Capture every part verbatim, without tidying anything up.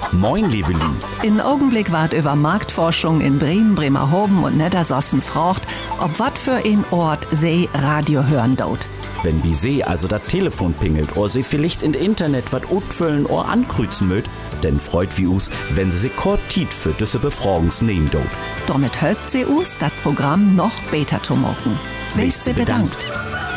Moin, liebe Lü. In Augenblick ward über Marktforschung in Bremen, Bremerhoven und Niedersachsen frocht, ob wat für ein Ort sie Radio hören dort. Wenn bi sie also das Telefon pingelt oder sie vielleicht in Internet wat utfüllen oder ankreuzen mögt, denn freut wie us, wenn sie sich kort Tiet für diese Befragungs nehmen dort. Damit helpt sie us, das Programm noch besser zu machen. Weißt sie bedankt.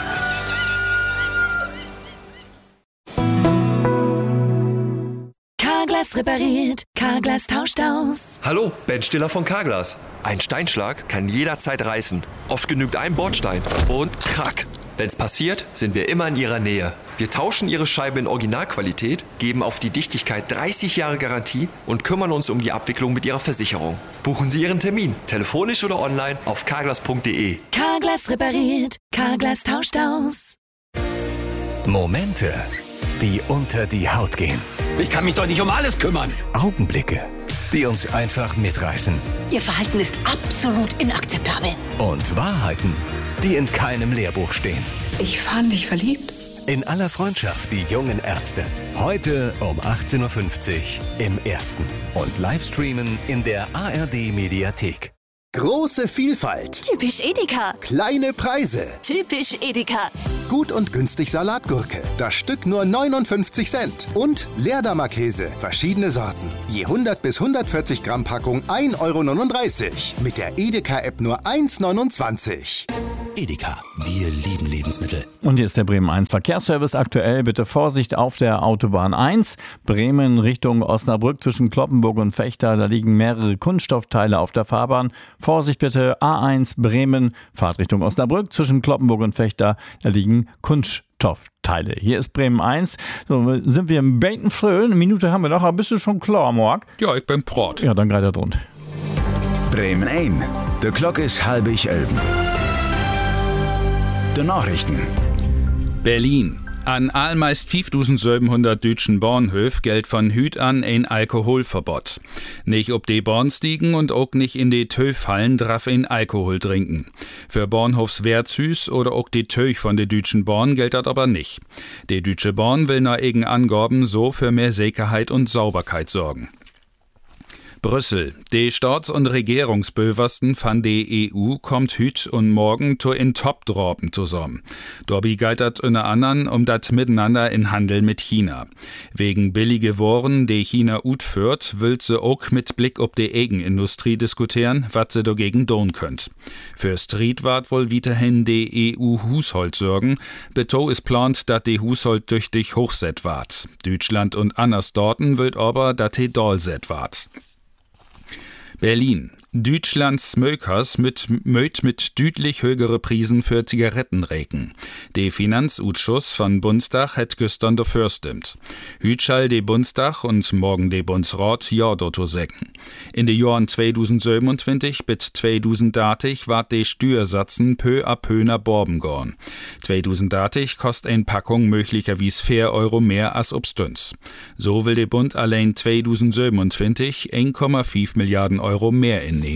Carglass repariert, Carglass tauscht aus. Hallo, Ben Stiller von Carglass. Ein Steinschlag kann jederzeit reißen. Oft genügt ein Bordstein und krack. Wenn's passiert, sind wir immer in Ihrer Nähe. Wir tauschen Ihre Scheibe in Originalqualität, geben auf die Dichtigkeit dreißig Jahre Garantie und kümmern uns um die Abwicklung mit Ihrer Versicherung. Buchen Sie Ihren Termin, telefonisch oder online auf carglass punkt de. Carglass repariert, Carglass tauscht aus. Momente, die unter die Haut gehen. Ich kann mich doch nicht um alles kümmern. Augenblicke, die uns einfach mitreißen. Ihr Verhalten ist absolut inakzeptabel. Und Wahrheiten, die in keinem Lehrbuch stehen. Ich fand dich verliebt. In aller Freundschaft, die jungen Ärzte. Heute um achtzehn Uhr fünfzig im Ersten. Und Livestreamen in der A R D-Mediathek. Große Vielfalt. Typisch Edeka. Kleine Preise. Typisch Edeka. Gut und günstig Salatgurke. Das Stück nur neunundfünfzig Cent. Und Leerdammer-Käse. Verschiedene Sorten. Je hundert bis hundertvierzig Gramm Packung ein Euro neununddreißig. Mit der Edeka-App nur eins neunundzwanzig. Edeka, wir lieben Lebensmittel. Und hier ist der Bremen eins Verkehrsservice aktuell. Bitte Vorsicht auf der Autobahn eins. Bremen Richtung Osnabrück zwischen Cloppenburg und Vechta. Da liegen mehrere Kunststoffteile auf der Fahrbahn. Vorsicht bitte, A eins Bremen, Fahrt Richtung Osnabrück zwischen Cloppenburg und Vechta. Da liegen Kunststoffteile. Hier ist Bremen eins. So, sind wir im Beitenfröhl. Eine Minute haben wir noch, aber bist du schon klar, Marc? Ja, ich bin prot. Ja, dann greift er drunter. Bremen eins. Der Glock ist halbig elben. Die Nachrichten. Berlin. An allmeist fünftausendsiebenhundert deutschen Bahnhöfen gilt von hüt an ein Alkoholverbot. Nicht ob die Bahnstiegen und auch nicht in die Töfhallen darf ein Alkohol trinken. Für Bahnhofswärtshüs oder auch die Töch von der deutschen Bahn gilt das aber nicht. Die deutsche Bahn will nach eigen Angaben so für mehr Sicherheit und Sauberkeit sorgen. Brüssel. Die Staats- und Regierungsböversten von der E U kommt hüt und morgen zu in Top-Dropen zusammen. Dabei geht das unter anderem um das Miteinander in Handel mit China. Wegen billige Waren, die China utführt, will sie auch mit Blick auf die Eigenindustrie diskutieren, was sie dagegen tun könnt. Für Street ward wohl weiterhin die E U-Haushalt sorgen. Beto ist plant, dass die Haushalt tüchtig hochset ward. Deutschland und anders dorten will aber, dass die dollset ward. Berlin. Deutschlands Smokers mit, mit, mit deutlich höhere Prisen für Zigaretten reken. Der Finanzausschuss von Bundestag hat gestern dafür stimmt. Hüt schall de Bundestag und morgen de Bundesrat ja dazu säcken. In den Jahren zweitausendsiebenundzwanzig bis zweitausenddreißig ward de Steuersatzen peu à peu nach Borben gorn. zweitausenddreißig kostet ein Packung möglicherweise vier Euro mehr als obstüns. So will der Bund allein zweitausendsiebenundzwanzig eins Komma fünf Milliarden Euro mehr innehmen.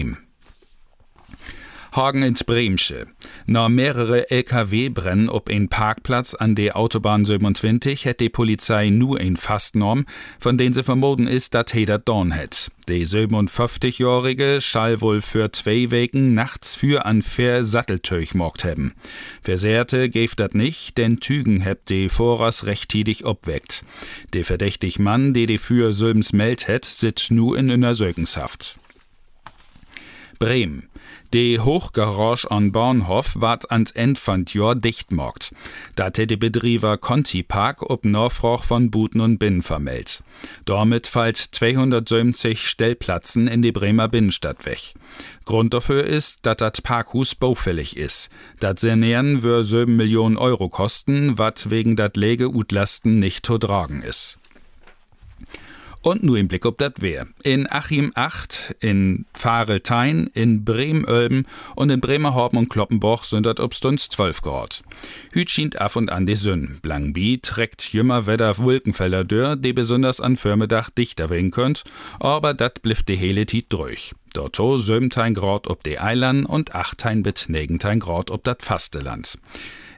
Hagen ins Bremsche. Nach mehrere L K W-Brennen ob ein Parkplatz an der Autobahn siebenundzwanzig hat die Polizei nur ein Fass genommen, von dem sie vermuten ist, dass er das Dorn hat. Der siebenundfünfzigjährige schall wohl für zwei Wochen nachts für an fair Satteltöch mocht haben. Versehrte gäf dat nicht, denn Tügen hat die Vorras rechtzeitig obweckt. Der verdächtige Mann, der die für Sülms meldt hat, sitzt nu in einer Sögenshaft. Bremen. Die Hochgarage an Bahnhof ward ans End von Jahr dichtmorgt. Dat hätte die Betrieber Conti Park ob Nachfrage von Buten und Binnen vermeldet. Damit fällt zweihundertsiebzig Stellplatzen in die Bremer Binnenstadt weg. Grund dafür ist, dass das Parkhus baufällig ist. Das Sanieren würde sieben Millionen Euro kosten, was wegen dat Legeutlasten nicht zu tragen ist. Und nur im Blick ob das wär. In Achim acht, in Pfareltein, in Bremen-Ölben und in Bremerhaven und Kloppenborch sind das obstens zwölf Grad. Hüt schient af und an die Sünn. Blangbi trägt jümmer Wetter Wolkenfelder dör, die besonders an Förmiddag dichter werden könnt, aber dat blifft die hele Tit durch. Dorto siebzehn Grad ob die Eiland und achtzehn bis neunzehn Grad ob dat Fasteland.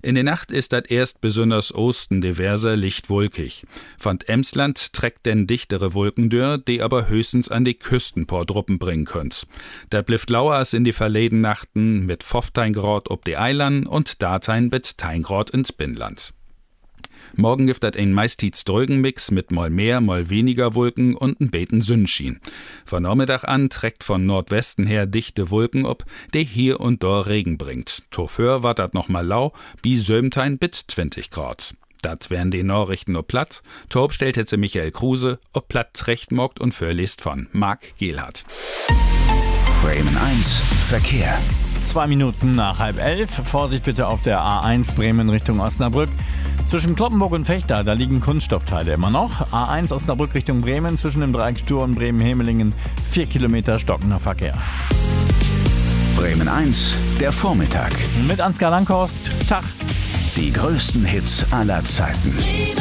In der Nacht ist das erst besonders Osten diverse licht wolkig. Von Emsland trägt denn dichtere Wolken dür, die aber höchstens an die Küsten paar Druppen bringen könnt. Da blifft lauers in die verleden Nachten mit fünfzehn Grad ob die Eilern und datein mit zehn Grad ins Binnenland. Morgen gibt das ein meistens drögen Mix mit mal mehr, mal weniger Wolken und ein beten Sonnenschein. Von Nachmittag an trägt von Nordwesten her dichte Wolken ob, die hier und da Regen bringt. Toför war dat noch mal lau, bi sömtein bit zwanzig Grad. Dat wären die Nachrichten ob platt. Torb stellt jetzt Michael Kruse, ob platt recht mockt und verliest von Marc Gehlhardt. Bremen eins Verkehr. Zwei Minuten nach halb elf. Vorsicht bitte auf der A eins Bremen Richtung Osnabrück. Zwischen Kloppenburg und Vechta, da liegen Kunststoffteile immer noch. A eins Osnabrück Richtung Bremen, zwischen dem Dreieck Stur und Bremen-Hemelingen, vier Kilometer stockender Verkehr. Bremen eins, der Vormittag. Mit Ansgar Langhorst. Tag. Die größten Hits aller Zeiten.